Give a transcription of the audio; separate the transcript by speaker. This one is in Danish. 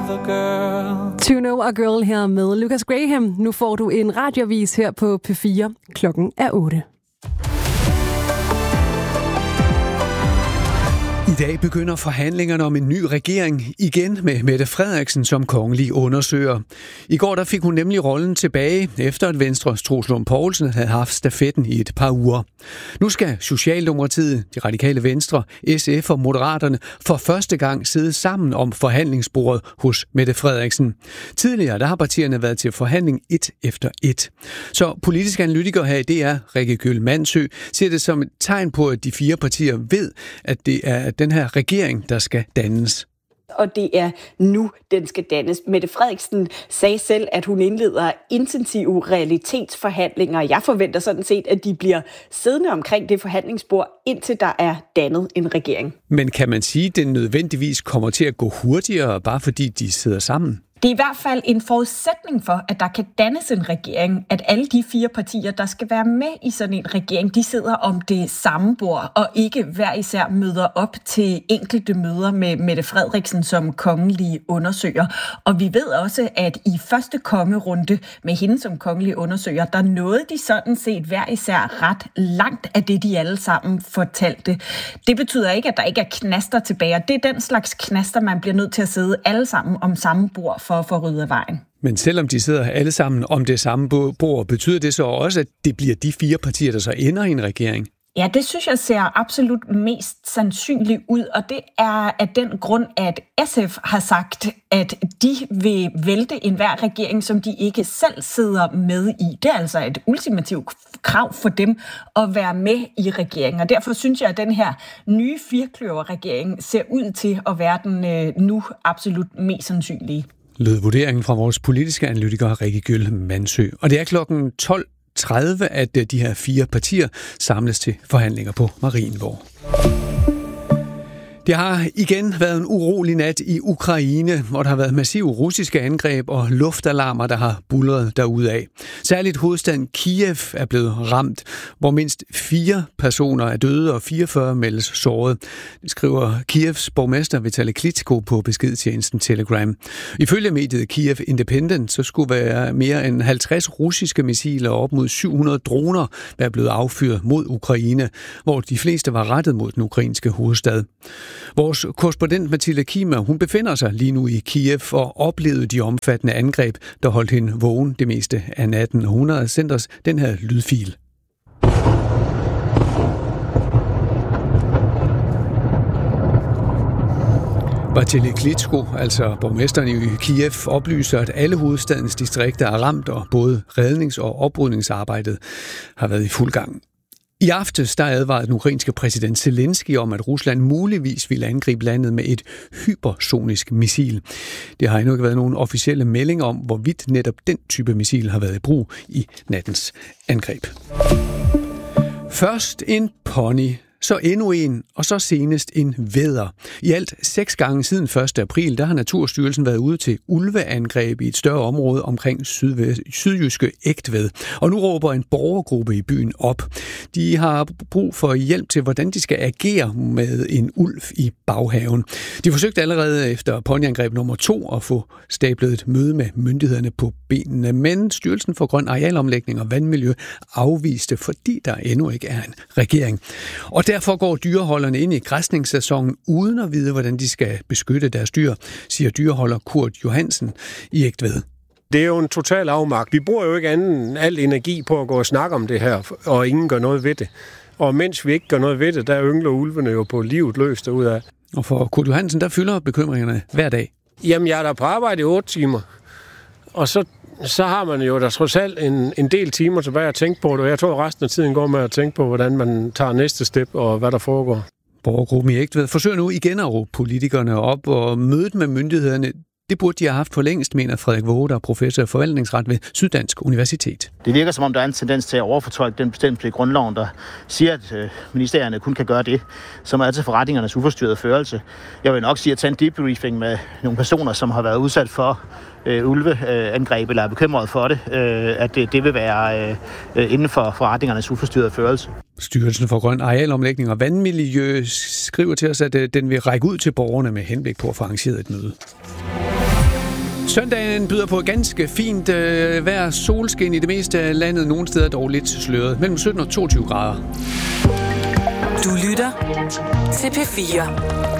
Speaker 1: other girl.
Speaker 2: To Know a Girl her med Lucas Graham. Nu får du en radioavis her på P4. Klokken er 8.
Speaker 3: I dag begynder forhandlingerne om en ny regering igen med Mette Frederiksen som kongelig undersøger. I går der fik hun nemlig rollen tilbage, efter at Venstres Troels Lund Poulsen havde haft stafetten i et par uger. Nu skal Socialdemokratiet, De Radikale Venstre, SF og Moderaterne for første gang sidde sammen om forhandlingsbordet hos Mette Frederiksen. Tidligere der har partierne været til forhandling et efter et. Så politisk analytiker her i DR, Rikke Kyll Mandsø, ser det som et tegn på, at de fire partier ved, at det er den her regering, der skal dannes.
Speaker 4: Og det er nu, den skal dannes. Mette Frederiksen sagde selv, at hun indleder intensive realitetsforhandlinger. Jeg forventer sådan set, at de bliver siddende omkring det forhandlingsbord, indtil der er dannet en regering.
Speaker 3: Men kan man sige, at den nødvendigvis kommer til at gå hurtigere, bare fordi de sidder sammen?
Speaker 4: Det er i hvert fald en forudsætning for, at der kan dannes en regering, at alle de fire partier, der skal være med i sådan en regering, de sidder om det samme bord, og ikke hver især møder op til enkelte møder med Mette Frederiksen som kongelig undersøger. Og vi ved også, at i første kongerunde med hende som kongelig undersøger, der nåede de sådan set hver især ret langt af det, de alle sammen fortalte. Det betyder ikke, at der ikke er knaster tilbage, og det er den slags knaster, man bliver nødt til at sidde alle sammen om samme bord for at få ryddet af vejen.
Speaker 3: Men selvom de sidder alle sammen om det samme bord, betyder det så også, at det bliver de fire partier, der så ender i en regering?
Speaker 4: Ja, det synes jeg ser absolut mest sandsynligt ud, og det er af den grund, at SF har sagt, at de vil vælte enhver regering, som de ikke selv sidder med i. Det er altså et ultimativt krav for dem at være med i regeringen, og derfor synes jeg, at den her nye firkløverregering ser ud til at være den nu absolut mest sandsynlige.
Speaker 3: Lød vurderingen fra vores politiske analytiker Rikke Kyll Mandsø. Og det er klokken 12:30, at de her fire partier samles til forhandlinger på Marienborg. Det har igen været en urolig nat i Ukraine, hvor der har været massive russiske angreb og luftalarmer, der har buldret derudaf. Særligt hovedstaden Kiev er blevet ramt, hvor mindst 4 personer er døde og 44 meldes såret. Det skriver Kievs borgmester Vitali Klitschko på beskedtjenesten Telegram. Ifølge mediet Kiev Independent, så skulle være mere end 50 russiske missiler og op mod 700 droner være blevet affyret mod Ukraine, hvor de fleste var rettet mod den ukrainske hovedstad. Vores korrespondent Mathilde Kima, hun befinder sig lige nu i Kiev og oplevede de omfattende angreb, der holdt hende vågen det meste af natten. Hun har sendt os den her lydfil. Vitali Klitschko, altså borgmesteren i Kiev, oplyser, at alle hovedstadens distrikter er ramt, og både rednings- og oprydningsarbejdet har været i fuld gang. I aftes der advarede den ukrainske præsident Zelensky om, at Rusland muligvis ville angribe landet med et hypersonisk missil. Det har endnu ikke været nogen officielle meldinger om, hvorvidt netop den type missil har været i brug i nattens angreb. Først en pony, så endnu en, og så senest en vædder. I alt 6 gange siden 1. april, der har Naturstyrelsen været ude til ulveangreb i et større område omkring sydjyske Egtved. Og nu råber en borgergruppe i byen op. De har brug for hjælp til, hvordan de skal agere med en ulv i baghaven. De forsøgte allerede efter ponyangreb nummer 2 at få stablet et møde med myndighederne på benene, men Styrelsen for Grøn Arealomlægning og Vandmiljø afviste, fordi der endnu ikke er en regering. Og derfor går dyreholderne ind i græsningssæsonen uden at vide, hvordan de skal beskytte deres dyr, siger dyreholder Kurt Johansen i Egtved.
Speaker 5: Det er jo en total afmagt. Vi bruger jo ikke anden end al energi på at gå og snakke om det her, og ingen gør noget ved det. Og mens vi ikke gør noget ved det, der yngler ulvene jo på livet løs derudad.
Speaker 3: Og for Kurt Johansen, der fylder bekymringerne hver dag.
Speaker 5: Jamen, jeg er der på arbejde i 8 timer, og så har man jo der trods alt en del timer tilbage at tænke på det. Jeg tror, resten af tiden går med at tænke på, hvordan man tager næste step og hvad der foregår.
Speaker 3: Borgergruppen i Egtved forsøger nu igen at råbe politikerne op, og mødet med myndighederne, det burde de have haft for længst, mener Frederik Våge, der er professor i forvaltningsret ved Syddansk Universitet.
Speaker 6: Det virker som om, der er en tendens til at overfortolke den bestemmelse i grundloven, der siger, at ministerierne kun kan gøre det, som er til forretningernes uforstyrrede førelse. Jeg vil nok sige at tage en debriefing med nogle personer, som har været udsat for ulveangreb eller er bekymret for det, at det vil være inden for forretningernes uforstyrrede førelse.
Speaker 3: Styrelsen for Grøn Arealomlægning og Vandmiljø skriver til os, at den vil række ud til borgerne med henblik på at få arrangeret et møde. Søndagen byder på ganske fint vejr, solskin i det meste af landet. Nogle steder dog lidt sløret. Mellem 17 og 22 grader.
Speaker 1: Du lytter til P4.